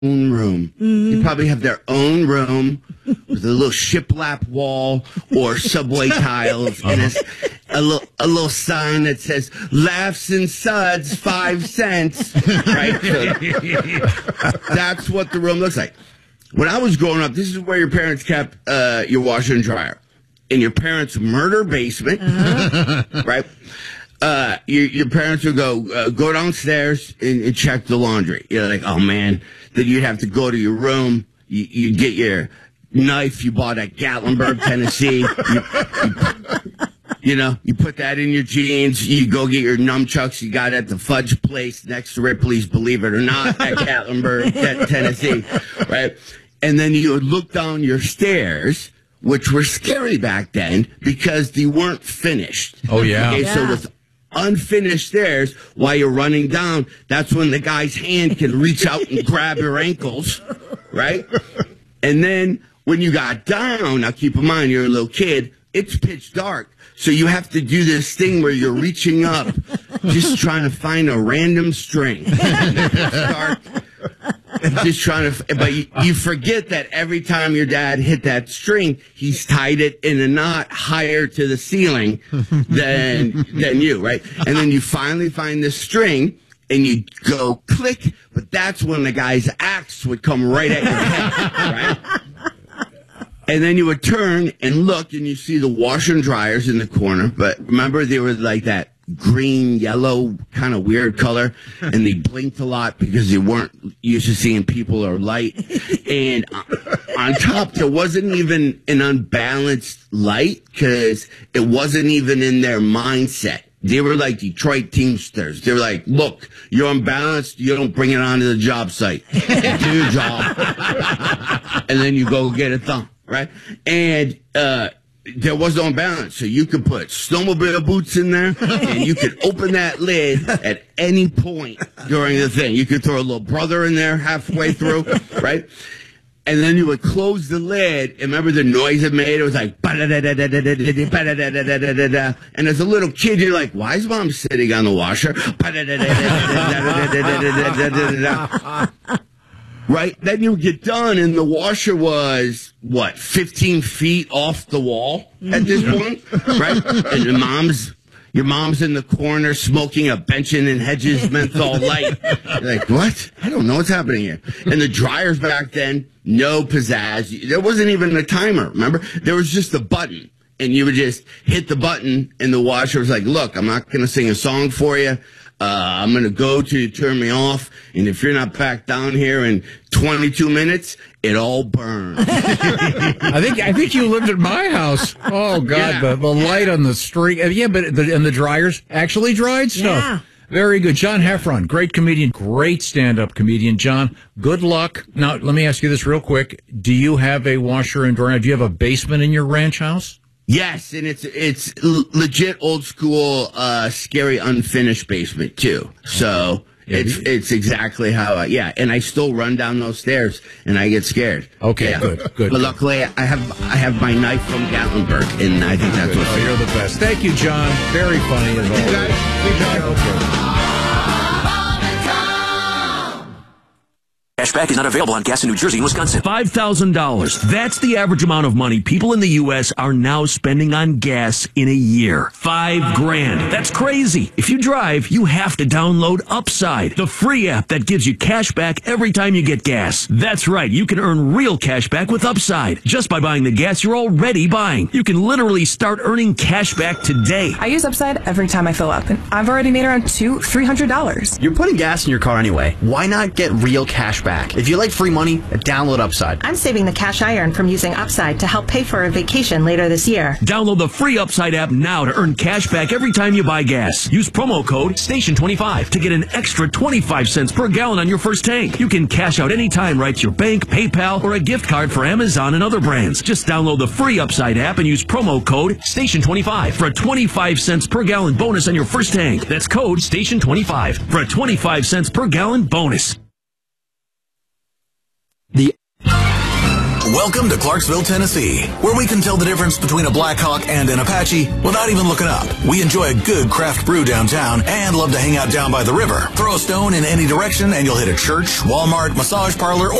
own room. You probably have their own room with a little shiplap wall or subway tiles and a little sign that says "Laughs and Suds, 5 cents." Right? So that's what the room looks like. When I was growing up, this is where your parents kept your washer and dryer. In your parents' murder basement, right? Your parents would go downstairs and check the laundry. You're like, oh man. Then you'd have to go to your room. You get your knife you bought at Gatlinburg, Tennessee. You put that in your jeans. You go get your nunchucks you got at the fudge place next to Ripley's, believe it or not, at Gatlinburg, Tennessee, right? And then you would look down your stairs, which were scary back then because they weren't finished. Oh, yeah. Okay, so with unfinished stairs, while you're running down, that's when the guy's hand can reach out and grab your ankles, right? And then when you got down, now keep in mind, you're a little kid, it's pitch dark. So you have to do this thing where you're reaching up, just trying to find a random string. Just trying to, but you forget that every time your dad hit that string, he's tied it in a knot higher to the ceiling than you, right? And then you finally find the string and you go click, but that's when the guy's axe would come right at your head, right? And then you would turn and look and you see the washer and dryers in the corner, but remember they were like that green, yellow, kind of weird color, and they blinked a lot because they weren't used to seeing people or light. And on top, there wasn't even an unbalanced light because it wasn't even in their mindset. They were like Detroit Teamsters. They were like, look, you're unbalanced, you don't bring it onto the job site. You do your job. And then you go get it done, right? And there was no balance, so you could put snowmobile boots in there, and you could open that lid at any point during the thing. You could throw a little brother in there halfway through, right? And then you would close the lid, and remember the noise it made? It was like, and as a little kid, you're like, why is mom sitting on the washer? Right? Then you would get done, and the washer was, 15 feet off the wall at this point? Right? And your mom's in the corner smoking a Benson and Hedges menthol light. You're like, what? I don't know what's happening here. And the dryers back then, no pizzazz. There wasn't even a timer, remember? There was just a button. And you would just hit the button, and the washer was like, look, I'm not going to sing a song for you. I'm going to go till you turn me off, and if you're not back down here in 22 minutes, it all burns. I think you lived at my house. Oh, God, the light on the street. Yeah, but and the dryers actually dried stuff. Yeah. Very good. John Heffron, great comedian, great stand-up comedian. John, good luck. Now, let me ask you this real quick. Do you have a washer and dryer? Do you have a basement in your ranch house? Yes, and it's legit old school, scary unfinished basement too. So it's exactly how and I still run down those stairs and I get scared. Okay, good. But luckily I have my knife from Gatlinburg, and I think that's what you're the best. Thank you, John. Very funny as always. Good job. Cashback is not available on gas in New Jersey and Wisconsin. $5,000. That's the average amount of money people in the U.S. are now spending on gas in a year. $5,000. That's crazy. If you drive, you have to download Upside, the free app that gives you cash back every time you get gas. That's right. You can earn real cash back with Upside just by buying the gas you're already buying. You can literally start earning cash back today. I use Upside every time I fill up, and I've already made around $300. You're putting gas in your car anyway. Why not get real cash back? If you like free money, download Upside. I'm saving the cash I earn from using Upside to help pay for a vacation later this year. Download the free Upside app now to earn cash back every time you buy gas. Use promo code STATION25 to get an extra 25 cents per gallon on your first tank. You can cash out anytime right to your bank, PayPal, or a gift card for Amazon and other brands. Just download the free Upside app and use promo code STATION25 for a 25 cents per gallon bonus on your first tank. That's code STATION25 for a 25 cents per gallon bonus. Welcome to Clarksville, Tennessee, where we can tell the difference between a Blackhawk and an Apache without even looking up. We enjoy a good craft brew downtown and love to hang out down by the river. Throw a stone in any direction and you'll hit a church, Walmart, massage parlor,